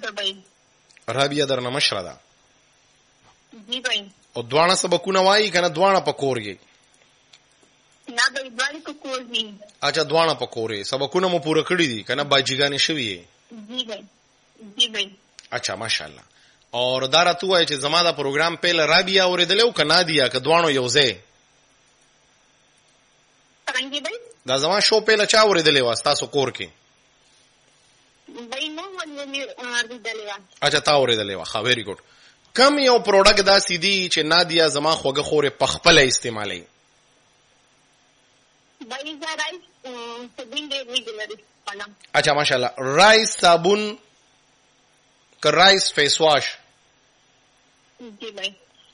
رابعه درنه مشره ده جی بھائی. او دوانه سبقونه وایي کنه دوانه پکورږي؟ نه بھائی دوانه پکورږي. اچھا دوانه پکورې سبقونه مو پوره کړی دي کنه باجیګانې شوی؟ جی بھائی. جی بھائی. اچھا ماشاءالله. اور دا راته وایي چې زما دا پروګرام پهل رابعه اوریدلو کنه دیا که دوانو یوځه؟ څنګه بھائی؟ دا زما شو پهل چا اوریدلې واستا سو کور کې؟ بھائی نو ولې اوریدلې وا؟ اچھا تا اوریدلې وا. ها ویری ګډ. کم یو پروډکټ دا سیدی چې نادیا زما خوګه خورې پخپل استعمالي؟ بھائی دا رائس صابون دې ریګولر استعمالم. اچھا ماشاءالله. رائس صابون که رائس فیس واش؟ جی بھائی.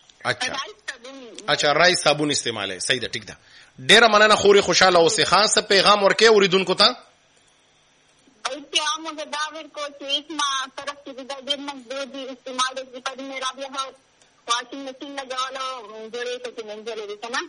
اچھا رائس صابون استعمالي. صحیح ده ټیک ده. ډیره مننه خوري خوشاله اوسې. خاصه پیغام ورکې اوریدونکو ته؟ پیغام دا ورکو چې اسما طرف کې د دې مزدور دي استعمال دې پر میرا بیا واشنګ مشین لګاولو جوړې ته منځلې دي کنه.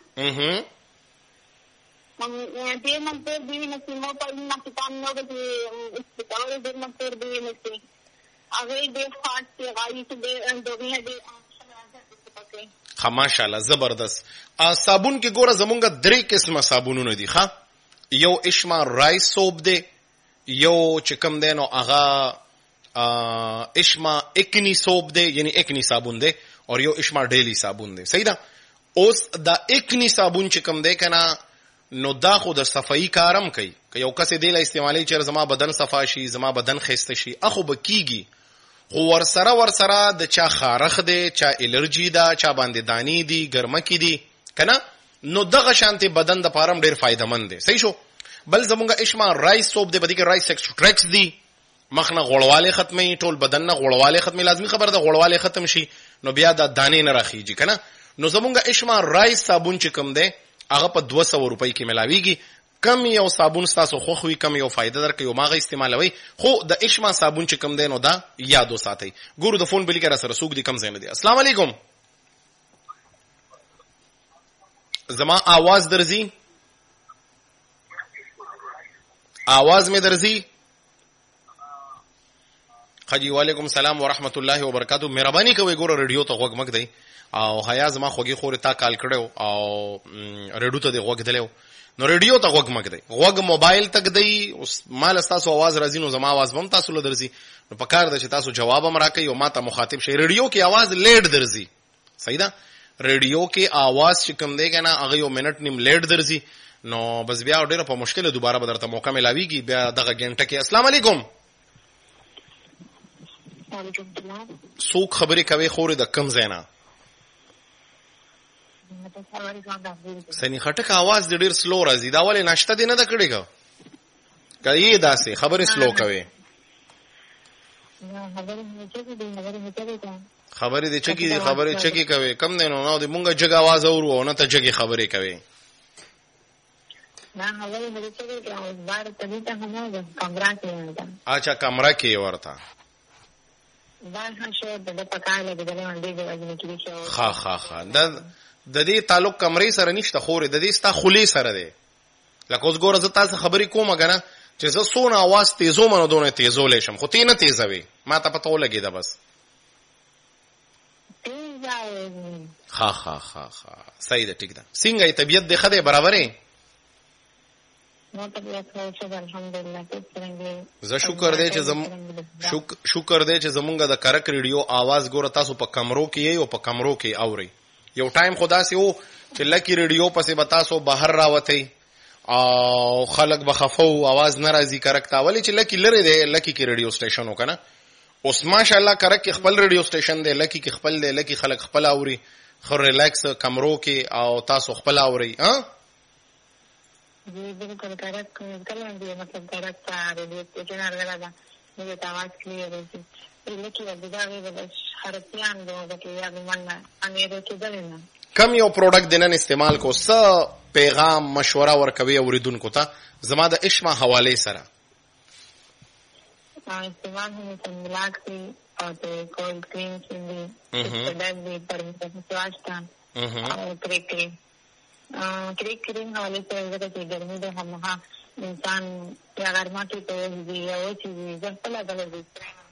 دې مزدور دې نه چې مو په نه کتاب نو دې استعمال دې مزدور دې نه چې هغه دې فاټ کې غاړي ته دوه دې ماشاءالله زبردست. صابون کې ګوره زمونږه 3 قسمه صابونونه دي. ښا یو اشما رائس سوپ دی، یو چې کوم دی نو هغه اشما اکنی سوپ دی یعنی اکنی صابون دی، اور یو اشما ډیلی صابون دی. صحیح ده. اوس دا اکنی صابون چې کوم دی کنه نو دا خو د صفائی کارم کوي. که یو کس دی له استعمالي چې زما بدن صفا شي زما بدن خسته شي اخو بکیږي، خو ورسره د چا خارخ دی، چا الرجی ده، چا باندې دانی دي، ګرمکی دي کنه، نو دغه شانتي بدن د پارم ډیر فائدمن دی. صحیح شو. بل زمونږه اشما رائس سوپ دی، بدی کې رائس ایکسټریکټس دي، مخنه غوړواله ختمي، ټول بدن نه غوړواله ختمي. لازمی خبر ده غوړواله ختم شي نو بیا د دانې نه راخیږي کنه. نو زمونږه اشما رائس صابون چې کوم دی هغه په 200 روپۍ کې ملاويږي. کم یو صابون تاسو خو خوې کم یو فائدہ درکې یو ماغه استعمالوي، خو د اشما صابون چې کوم دی نو دا یادو ساتي. ګورو د فون بلی کې سره سوق دي کم زین دي. السلام علیکم. زما आवाज درځي؟ आवाज می درځي؟ خجی وعلیکم السلام ورحمت الله وبرکاتہ. مهرباني کوئ ګوره رادیو ته غوږ مګ دی او حیا زما خوږی خوري تا کال کړو او رادیو ته غوږ دلو نو رادیو ته غوږ مګ دی، غوږ موبایل تک دی. اوس مال تاسو आवाज راځي نو زما आवाज هم تاسو له درځي، نو پکار ده چې تاسو جواب هم راکړئ او ما ته مخاطب شي. رادیو کې आवाज لیټ درځي. صحیح ده. رادیو کې आवाज چې کوم دی کنه هغه یو منټ نیم لیټ درځي، نو بس بیا ډیره په مشکله دوباره به درته موقع ملاويږي بیا دغه غنټه کې. السلام علیکم. وعلیکم السلام. څوک خبرې کوي خوري د کم زینا؟ سنی خټک आवाज ډیر سلو راځي. دا ولې ناشته دی نه د کړي کا کوي داسې خبرې سلو کوي؟ خبرې دې چکی دي، خبرې چکی کوي کم دی نو د مونږه جګ आवाज اورو نه ته جګي خبرې کوي. اچھا کمره کې ورته ها د دې تعلق کمرې سره نشته، خورې د دې ستا خولې سره دی. لکه اوس ګوره زه تاسو خبرې کوم کنه چې زه سونه आवाज تیزو منو دونه تیزولې شم، خو تی نه تیزوي، ما ته پته ولګیده بس. ها صحیح ده ټیک ده. څنګه طبیعت دې ښه دی برابرې؟ زه شکر دی چې زمونږه د کرک ریډیو आवाज ګوره تاسو په کمرو کې یې او په کمرو کې اوري. یو ټایم خدا سي وو چې لکی ریډیو پسې بتاسو بهر راوتی او خلک بخفو आवाज ناراضي کرک تا ولی چې لکی لره دی، لکی کې ریډیو سټیشن وکنه. اوس ماشاءالله کرک کې خپل ریډیو سټیشن دی، لکی کې خپل دی، لکی خلک خپل اوري، خو ریلیکس کمرو کې او تاسو خپل اوري. ها जी बिल्कुल करेक्ट करेंगे मतलब करेक्ट रेडियो स्टेशन आरगला मुझे आवाज क्लियर है लेकिन अभी बस हरतियान लोगों के या मन अनेरे के दलेना कम यो प्रोडक्ट देनन इस्तेमाल को स پیغام مشوره ورکوي اوریدونکو ته زما د اشما حواله سره استعمال هم ملاک دي او د کول کریم چې دي پر مسواشتان او کریم حواله سره د ګرمي د هم انسان یا ګرما کې ته دی او چې ځکه لا غلط